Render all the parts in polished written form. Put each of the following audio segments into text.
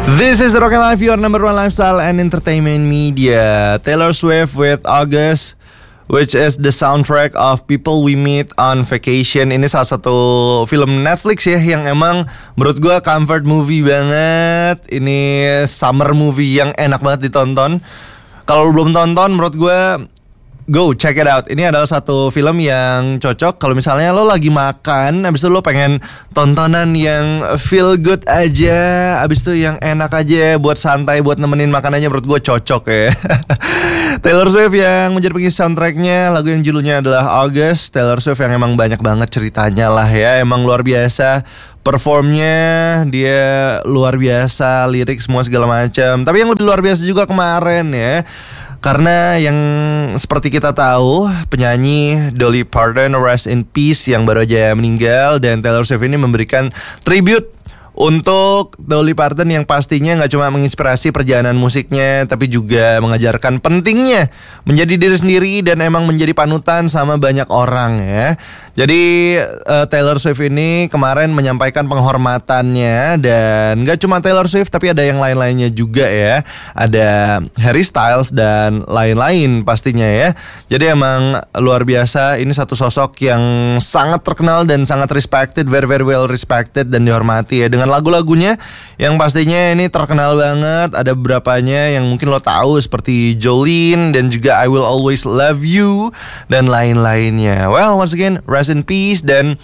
This is the Rock and Life, your number one lifestyle and entertainment media. Taylor Swift with August, which is the soundtrack of People We Meet on Vacation. Ini salah satu film Netflix ya, yang emang menurut gue comfort movie banget. Ini summer movie yang enak banget ditonton. Kalau belum tonton, menurut gue go check it out. Ini adalah satu film yang cocok kalau misalnya lo lagi makan, abis itu lo pengen tontonan yang feel good aja, abis itu yang enak aja buat santai, buat nemenin makanannya. Menurut gue cocok ya. Taylor Swift yang menjadi pengisi soundtracknya, lagu yang judulnya adalah August. Taylor Swift yang emang banyak banget ceritanya lah ya, emang luar biasa. Performnya dia luar biasa, lirik semua segala macam. Tapi yang lebih luar biasa juga kemarin ya, karena yang seperti kita tahu, penyanyi Dolly Parton, rest in peace, yang baru aja meninggal. Dan Taylor Swift ini memberikan tribute untuk Dolly Parton yang pastinya gak cuma menginspirasi perjalanan musiknya, tapi juga mengajarkan pentingnya menjadi diri sendiri dan emang menjadi panutan sama banyak orang ya. Jadi Taylor Swift ini kemarin menyampaikan penghormatannya. Dan gak cuma Taylor Swift, tapi ada yang lain-lainnya juga ya. Ada Harry Styles dan lain-lain pastinya ya. Jadi emang luar biasa. Ini satu sosok yang sangat terkenal dan sangat respected, very very well respected dan dihormati ya, dengan lagu-lagunya yang pastinya ini terkenal banget. Ada beberapanya yang mungkin lo tahu seperti Jolene dan juga I Will Always Love You dan lain-lainnya. Well, once again, rest in peace. Dan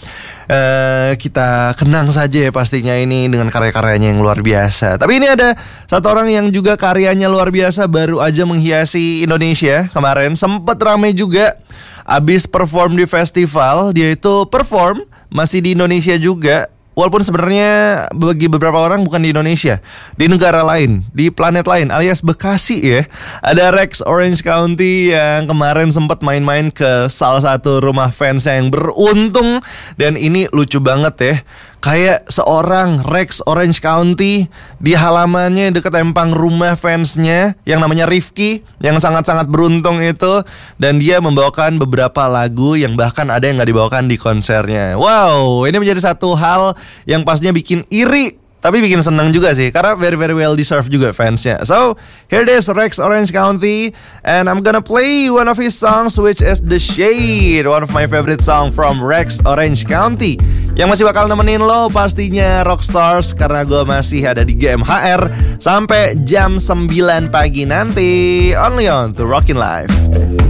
kita kenang saja ya pastinya ini dengan karya-karyanya yang luar biasa. Tapi ini ada satu orang yang juga karyanya luar biasa, baru aja menghiasi Indonesia kemarin. Sempet rame juga abis perform di festival. Dia itu perform masih di Indonesia juga, walaupun sebenarnya bagi beberapa orang bukan di Indonesia, di negara lain, di planet lain, alias Bekasi ya. Ada Rex Orange County yang kemarin sempat main-main ke salah satu rumah fansnya yang beruntung. Dan ini lucu banget ya, kayak seorang Rex Orange County di halamannya dekat empang rumah fansnya yang namanya Rifki, yang sangat-sangat beruntung itu. Dan dia membawakan beberapa lagu yang bahkan ada yang gak dibawakan di konsernya. Wow, ini menjadi satu hal yang pastinya bikin iri, tapi bikin senang juga sih, karena very very well deserved juga fansnya. So here it is, Rex Orange County, and I'm gonna play one of his songs, which is The Shade, one of my favorite song from Rex Orange County, yang masih bakal nemenin lo pastinya Rockstars, karena gue masih ada di GMHR sampai jam 9 pagi nanti, only on The Rockin' Life.